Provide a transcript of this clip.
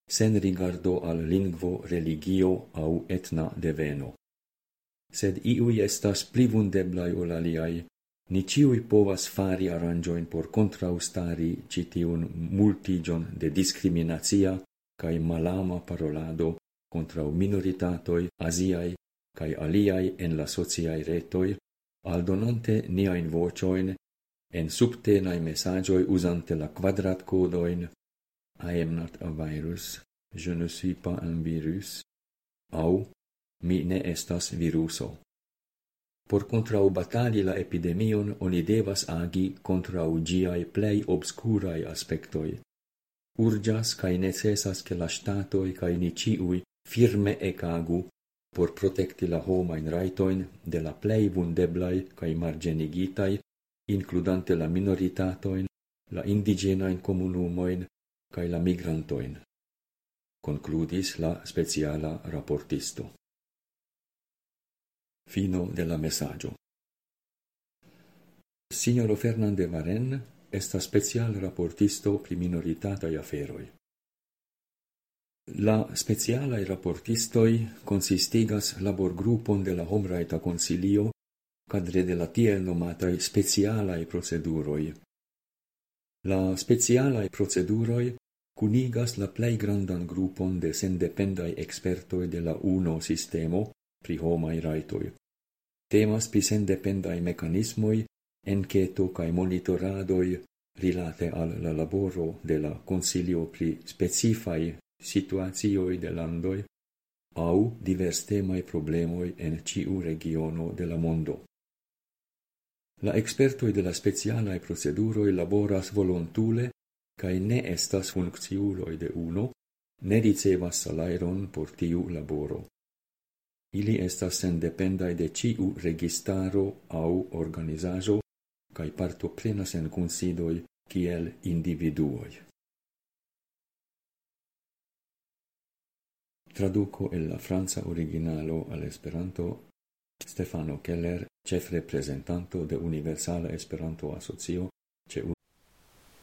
sen rigardo al lingvo, religio au etna deveno. Sed iui estas pli vundeblai ol aliai, ni ciui povas fari aranjoin por contraustari citiun multigion de discriminacia cae malama parolado contrau minoritatoi asiai cae aliai en la sociai retoi, aldonante niain vocioin en subtenae messagioi usante la quadrat codoin I am not a virus, je ne suis pas un virus, au mi ne estas viruso. Por contrau batali la epidemion oni devas agi contrau giai plei obscurai aspectoi. Urgas cae necessas che la statoi cae ni ciui firme ecagu por protecti la homain raitoin de la plei vundeblai cae margenigitai, includante la minoritatoin, la indigenain comunumoin, cae la migrantoin, concludis la speciala raportisto. Fino de la messaggio. Signoro Fernande Varen estas special raportisto pri minoritatai aferoi. La specialai raportistoi consistigas laborgrupon de la Homraita Consilio cadre de la tiel nomatai specialai proceduroi. La specialai proceduroi cunigas la plei grandan grupon de sendependai expertoi de la UNO sistemo pri homai raitoi. Temas pri sendependai mecanismoi, enqueto cae monitoradoi rilate al la laboro de la Consilio pri specifai situatioi de landoi au divers temai problemoi en ciu regiono de la mondo. La expertoi de la specialae proceduroi laboras volontule cae ne estas funcciuloi de UNO, ne ricevas salairon por tiu laboro. Ili estas sendependai de ciu registaro au organizajo cae partoprenas en kunsidoi kiel individuoi. Traduco el la franca originalo al Esperanto Stefano Keller, chef representanto de Universala Esperanto Asocio, ĉe